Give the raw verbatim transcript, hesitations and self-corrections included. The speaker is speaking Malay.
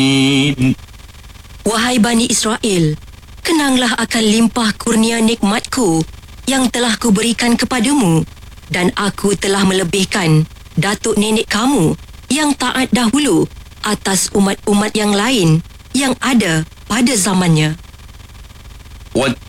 Wahai Bani Israel, kenanglah akan limpah kurnia nikmatku yang telah kuberikan kepadamu, dan aku telah melebihkan datuk nenek kamu yang taat dahulu atas umat-umat yang lain yang ada pada zamannya. واتقوا